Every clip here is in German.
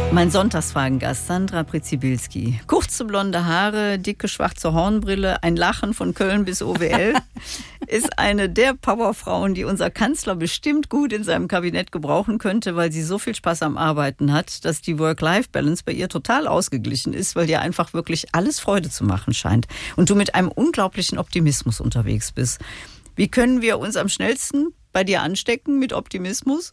Mein Sonntagsfragengast Sandra Przybyłski. Kurze blonde Haare, dicke schwarze Hornbrille, ein Lachen von Köln bis OWL. Ist eine der Powerfrauen, die unser Kanzler bestimmt gut in seinem Kabinett gebrauchen könnte, weil sie so viel Spaß am Arbeiten hat, dass die Work-Life-Balance bei ihr total ausgeglichen ist, weil ihr einfach wirklich alles Freude zu machen scheint. Und du mit einem unglaublichen Optimismus unterwegs bist. Wie können wir uns am schnellsten bei dir anstecken mit Optimismus?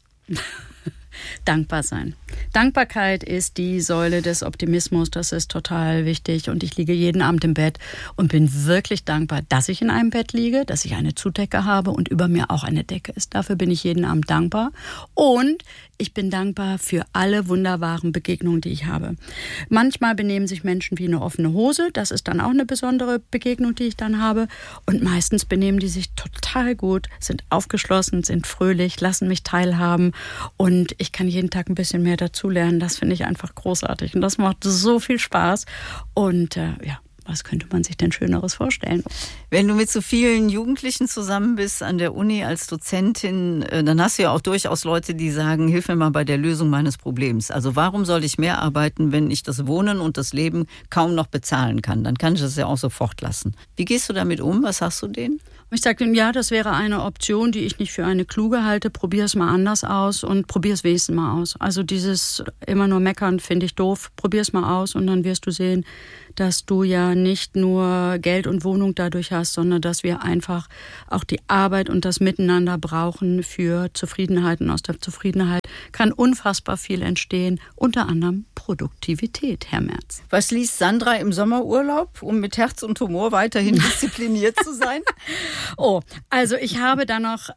Dankbar sein. Dankbarkeit ist die Säule des Optimismus, das ist total wichtig und ich liege jeden Abend im Bett und bin wirklich dankbar, dass ich in einem Bett liege, dass ich eine Zudecke habe und über mir auch eine Decke ist. Dafür bin ich jeden Abend dankbar und ich bin dankbar für alle wunderbaren Begegnungen, die ich habe. Manchmal benehmen sich Menschen wie eine offene Hose, das ist dann auch eine besondere Begegnung, die ich dann habe und meistens benehmen die sich total gut, sind aufgeschlossen, sind fröhlich, lassen mich teilhaben und ich kann jeden Tag ein bisschen mehr dazulernen. Das finde ich einfach großartig und das macht so viel Spaß und was könnte man sich denn Schöneres vorstellen? Wenn du mit so vielen Jugendlichen zusammen bist an der Uni als Dozentin, dann hast du ja auch durchaus Leute, die sagen, hilf mir mal bei der Lösung meines Problems. Also warum soll ich mehr arbeiten, wenn ich das Wohnen und das Leben kaum noch bezahlen kann? Dann kann ich das ja auch sofort lassen. Wie gehst du damit um? Was sagst du denen? Ich sage denen, ja, das wäre eine Option, die ich nicht für eine kluge halte. Probier es mal anders aus und probier es wenigstens mal aus. Also dieses immer nur meckern finde ich doof. Probier es mal aus und dann wirst du sehen, dass du ja nicht nur Geld und Wohnung dadurch hast, sondern dass wir einfach auch die Arbeit und das Miteinander brauchen für Zufriedenheit. Und aus der Zufriedenheit kann unfassbar viel entstehen, unter anderem Produktivität, Herr Merz. Was liest Sandra im Sommerurlaub, um mit Herz und Humor weiterhin diszipliniert zu sein? Oh, also ich habe da noch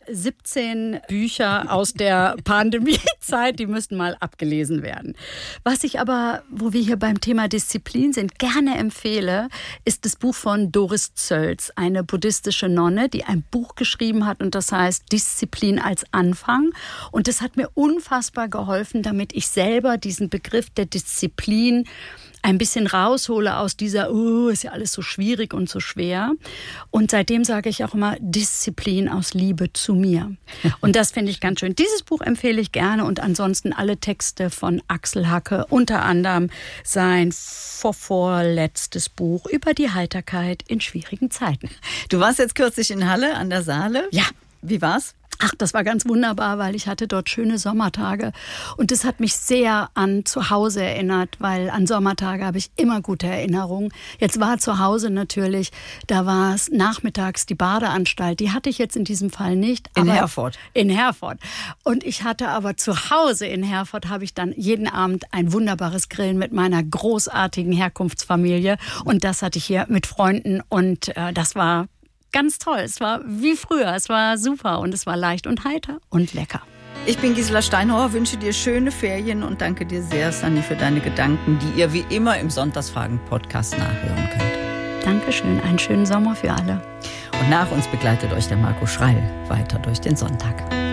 17 Bücher aus der Pandemiezeit, die müssten mal abgelesen werden. Was ich aber, wo wir hier beim Thema Disziplin sind, gerne empfehle, ist das Buch von Doris Zölz, eine buddhistische Nonne, die ein Buch geschrieben hat und das heißt Disziplin als Anfang. Und das hat mir unfassbar geholfen, damit ich selber diesen Begriff der Disziplin ein bisschen raushole aus dieser, ist ja alles so schwierig und so schwer. Und seitdem sage ich auch immer Disziplin aus Liebe zu mir. Und das finde ich ganz schön. Dieses Buch empfehle ich gerne und ansonsten alle Texte von Axel Hacke, unter anderem sein vorletztes Buch über die Heiterkeit in schwierigen Zeiten. Du warst jetzt kürzlich in Halle an der Saale. Ja. Wie war's? Ach, das war ganz wunderbar, weil ich hatte dort schöne Sommertage und das hat mich sehr an zu Hause erinnert, weil an Sommertage habe ich immer gute Erinnerungen. Jetzt war zu Hause natürlich, da war es nachmittags die Badeanstalt, die hatte ich jetzt in diesem Fall nicht. In Herford. In Herford. Und ich hatte aber zu Hause in Herford, habe ich dann jeden Abend ein wunderbares Grillen mit meiner großartigen Herkunftsfamilie und das hatte ich hier mit Freunden und das war ganz toll. Es war wie früher. Es war super und es war leicht und heiter und lecker. Ich bin Gisela Steinhauer, wünsche dir schöne Ferien und danke dir sehr, Sanni, für deine Gedanken, die ihr wie immer im Sonntagsfragen-Podcast nachhören könnt. Dankeschön. Einen schönen Sommer für alle. Und nach uns begleitet euch der Marco Schreil weiter durch den Sonntag.